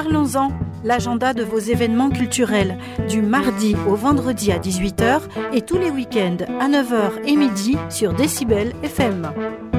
Parlons-en, l'agenda de vos événements culturels, du mardi au vendredi à 18h et tous les week-ends à 9h et midi sur Décibel FM.